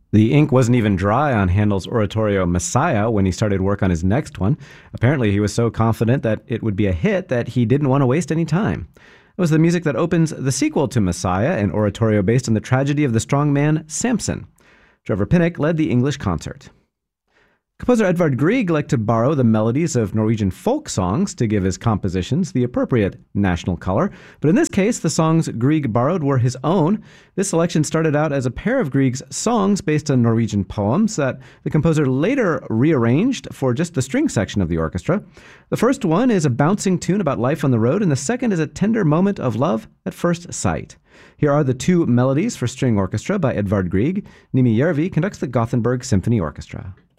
The ink wasn't even dry on Handel's oratorio Messiah when he started work on his next one. Apparently, he was so confident that it would be a hit that he didn't want to waste any time. It was the music that opens the sequel to Messiah, an oratorio based on the tragedy of the strong man Samson. Trevor Pinnock led the English concert. Composer Edvard Grieg liked to borrow the melodies of Norwegian folk songs to give his compositions the appropriate national color, but in this case, the songs Grieg borrowed were his own. This selection started out as a pair of Grieg's songs based on Norwegian poems that the composer later rearranged for just the string section of the orchestra. The first one is a bouncing tune about life on the road, and the second is a tender moment of love at first sight. Here are the two melodies for string orchestra by Edvard Grieg. Nimi Järvi conducts the Gothenburg Symphony Orchestra.